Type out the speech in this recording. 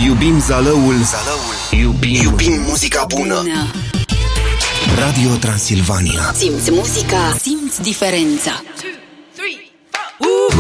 Iubim Zalăul. Iubim muzica bună. Radio Transilvania. Simți muzica, simți diferența.